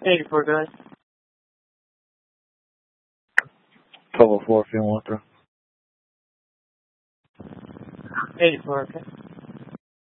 84, go ahead. 1204, if you want, bro. 84, okay.